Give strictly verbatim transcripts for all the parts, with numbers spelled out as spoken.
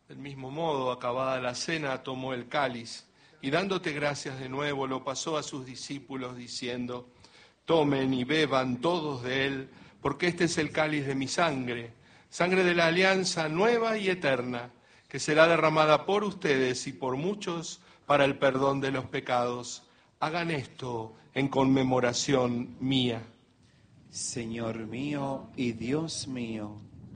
Del mismo modo, acabada la cena, tomó el cáliz y dándote gracias de nuevo, lo pasó a sus discípulos diciendo: tomen y beban todos de él, porque este es el cáliz de mi sangre, sangre de la alianza nueva y eterna, que será derramada por ustedes y por muchos para el perdón de los pecados. Hagan esto en conmemoración mía. Señor mío y Dios mío.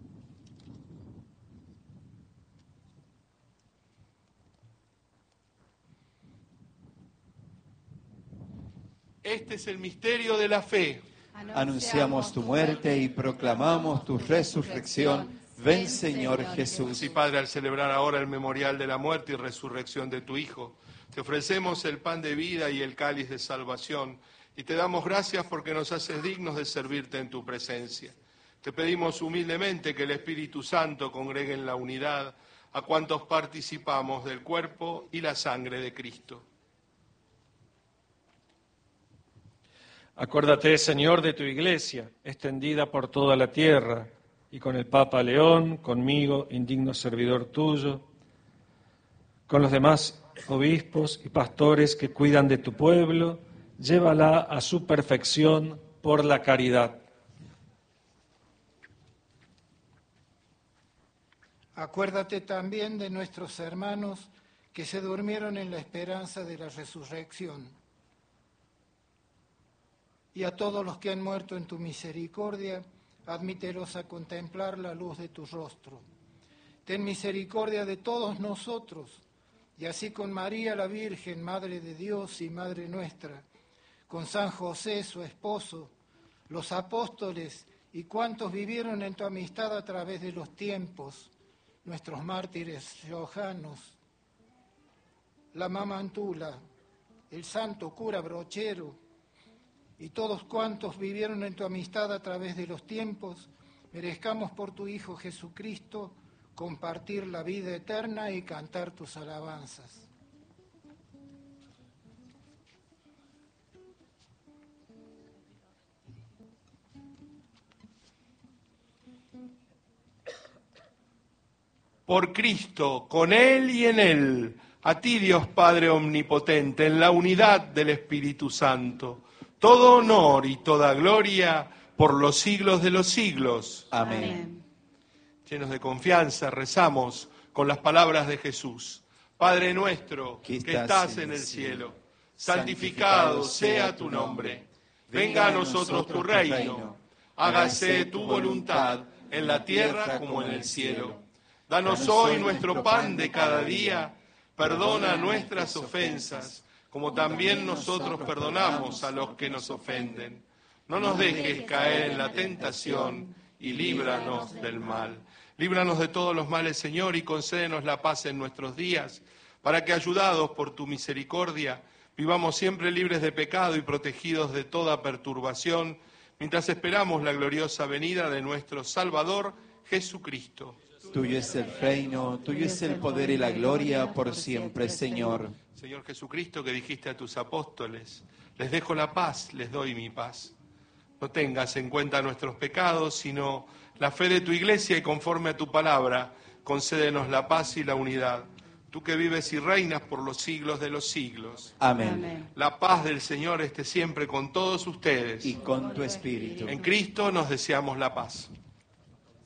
Este es el misterio de la fe. Anunciamos tu muerte y proclamamos tu resurrección. Ven, Señor Jesús. Sí, Padre, al celebrar ahora el memorial de la muerte y resurrección de tu Hijo, te ofrecemos el pan de vida y el cáliz de salvación, y te damos gracias porque nos haces dignos de servirte en tu presencia. Te pedimos humildemente que el Espíritu Santo congregue en la unidad a cuantos participamos del cuerpo y la sangre de Cristo. Acuérdate, Señor, de tu Iglesia, extendida por toda la tierra, y con el Papa León, conmigo, indigno servidor tuyo, con los demás obispos y pastores que cuidan de tu pueblo, llévala a su perfección por la caridad. Acuérdate también de nuestros hermanos que se durmieron en la esperanza de la resurrección. Y a todos los que han muerto en tu misericordia, admítelos a contemplar la luz de tu rostro. Ten misericordia de todos nosotros, y así con María la Virgen, Madre de Dios y Madre nuestra, con San José, su esposo, los apóstoles y cuantos vivieron en tu amistad a través de los tiempos, nuestros mártires riojanos, la Mamantula, el santo cura Brochero, y todos cuantos vivieron en tu amistad a través de los tiempos, merezcamos por tu Hijo Jesucristo compartir la vida eterna y cantar tus alabanzas. Por Cristo, con Él y en Él, a ti Dios Padre Omnipotente, en la unidad del Espíritu Santo, todo honor y toda gloria por los siglos de los siglos. Amén. Amén. Llenos de confianza, rezamos con las palabras de Jesús. Padre nuestro, que estás en el cielo, santificado sea tu nombre. Venga a nosotros tu reino. Hágase tu voluntad en la tierra como en el cielo. Danos hoy nuestro pan de cada día. Perdona nuestras ofensas, como también nosotros perdonamos a los que nos ofenden. No nos dejes caer en la tentación y líbranos del mal. Líbranos de todos los males, Señor, y concédenos la paz en nuestros días, para que, ayudados por tu misericordia, vivamos siempre libres de pecado y protegidos de toda perturbación, mientras esperamos la gloriosa venida de nuestro Salvador, Jesucristo. Tuyo es el reino, tuyo es el poder y la gloria por siempre, Señor. Señor Jesucristo, que dijiste a tus apóstoles, les dejo la paz, les doy mi paz. No tengas en cuenta nuestros pecados, sino la fe de tu Iglesia, y conforme a tu palabra, concédenos la paz y la unidad. Tú que vives y reinas por los siglos de los siglos. Amén. Amén. La paz del Señor esté siempre con todos ustedes. Y con tu espíritu. En Cristo nos deseamos la paz.